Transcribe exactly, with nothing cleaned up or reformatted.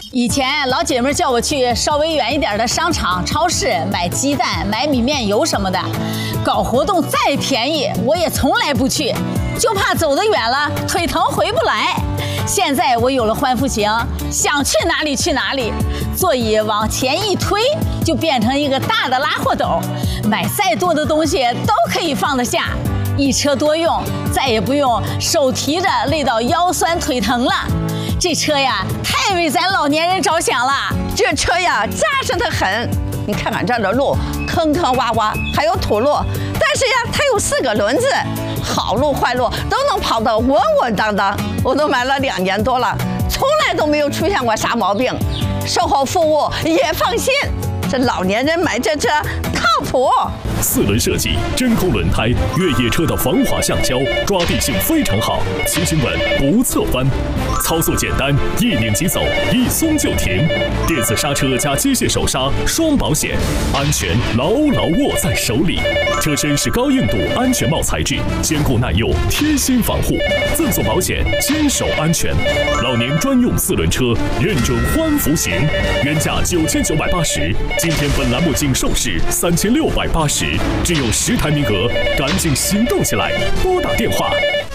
以前老姐妹叫我去稍微远一点的商场、超市买鸡蛋、买米面油什么的，搞活动再便宜，我也从来不去，就怕走得远了腿疼回不来。现在我有了欢富行，想去哪里去哪里，座椅往前一推，就变成一个大的拉货斗，买再多的东西都可以放得下，一车多用，再也不用手提着累到腰酸腿疼了。这车呀，太为咱老年人着想了。 这车呀，扎实得很。你看看这儿的路，坑坑洼洼，还有土路，但是呀，它有四个轮子，好路坏路都能跑得稳稳当当。我都买了两年多了，从来都没有出现过啥毛病，售后服务也放心。这老年人买这车靠谱。 四轮设计，真空轮胎，越野车的防滑橡胶，抓地性非常好，骑行稳不侧翻，操作简单，一拧即走，一松就停。电子刹车加机械手刹，双保险，安全牢牢握在手里。车身是高硬度安全帽材质，坚固耐用，贴心防护，赠送保险，坚守安全。老年专用四轮车，认准欢福行，原价九千九百八十，今天本栏目仅售市三千六百八十。只有十台名额，赶紧行动起来！拨打电话